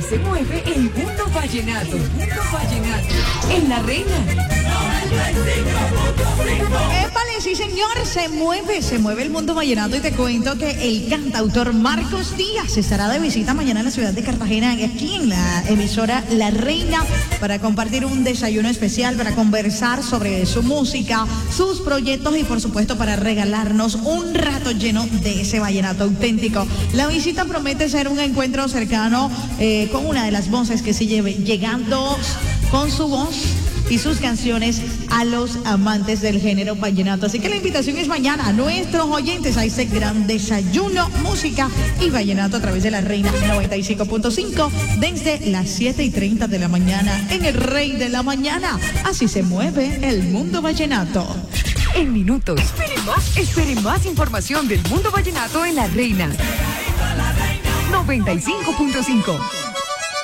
se mueve el mundo vallenato. En La Reina. Épale, sí señor, se mueve el mundo vallenato y te cuento que el cantautor Marcos Díaz estará de visita mañana en la ciudad de Cartagena, aquí en la emisora La Reina, para compartir un desayuno especial, para conversar sobre su música, sus proyectos y por supuesto para regalarnos un rato lleno de ese vallenato auténtico. La visita promete ser un encuentro cercano con una de las voces que sigue llegando con su voz y sus canciones a los amantes del género vallenato. Así que la invitación es mañana a nuestros oyentes a ese gran desayuno, música y vallenato a través de La Reina 95.5 desde las 7:30 de la mañana en El Rey de la Mañana. Así se mueve el mundo vallenato. En minutos. Espere más información del mundo vallenato en La Reina 95.5.